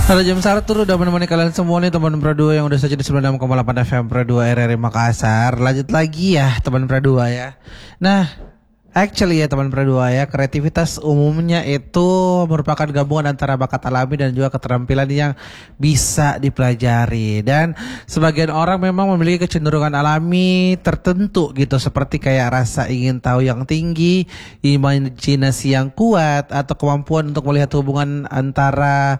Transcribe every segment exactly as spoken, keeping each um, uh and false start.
Halo jam satu udah menemani kalian semua nih teman Pro dua yang udah saja di sembilan puluh enam koma delapan F M Pro dua R R I Makassar. Lanjut lagi ya teman Pro dua ya. Nah, actually ya teman Pro dua ya, kreativitas umumnya itu merupakan gabungan antara bakat alami dan juga keterampilan yang bisa dipelajari. Dan sebagian orang memang memiliki kecenderungan alami tertentu gitu, seperti kayak rasa ingin tahu yang tinggi, imajinasi yang kuat, atau kemampuan untuk melihat hubungan antara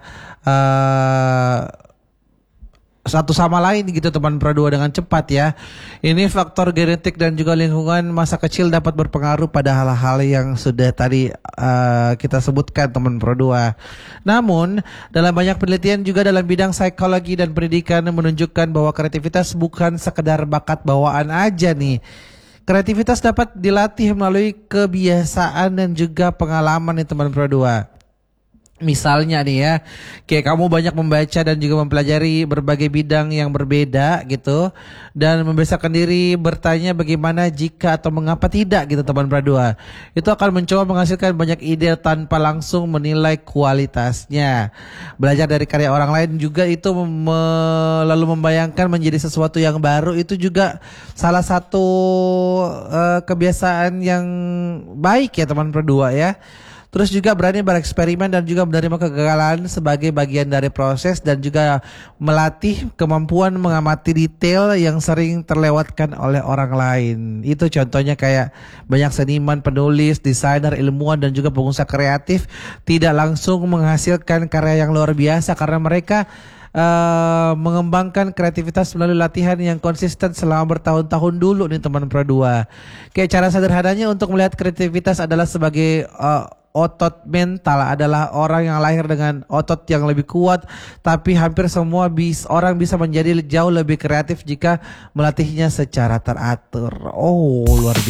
uh, satu sama lain gitu teman Pro dua dengan cepat ya. Ini faktor genetik dan juga lingkungan masa kecil dapat berpengaruh pada hal-hal yang sudah tadi uh, kita sebutkan teman Pro dua. Namun dalam banyak penelitian juga dalam bidang psikologi dan pendidikan menunjukkan bahwa kreativitas bukan sekedar bakat bawaan aja nih. Kreativitas dapat dilatih melalui kebiasaan dan juga pengalaman nih teman Pro dua. Misalnya nih ya, kayak kamu banyak membaca dan juga mempelajari berbagai bidang yang berbeda gitu, dan membiasakan diri bertanya bagaimana jika atau mengapa tidak gitu teman Pro dua. Itu akan mencoba menghasilkan banyak ide tanpa langsung menilai kualitasnya. Belajar dari karya orang lain juga itu me- lalu membayangkan menjadi sesuatu yang baru, itu juga salah satu uh, kebiasaan yang baik ya teman Pro dua ya. Terus juga berani bereksperimen dan juga menerima kegagalan sebagai bagian dari proses, dan juga melatih kemampuan mengamati detail yang sering terlewatkan oleh orang lain. Itu contohnya kayak banyak seniman, penulis, desainer, ilmuwan dan juga pengusaha kreatif tidak langsung menghasilkan karya yang luar biasa karena mereka Uh, mengembangkan kreativitas melalui latihan yang konsisten selama bertahun-tahun dulu nih teman Pro dua. Kayak cara sederhananya untuk melihat kreativitas adalah sebagai uh, otot mental, adalah orang yang lahir dengan otot yang lebih kuat, tapi hampir semua bis, orang bisa menjadi jauh lebih kreatif jika melatihnya secara teratur. Oh, luar biasa.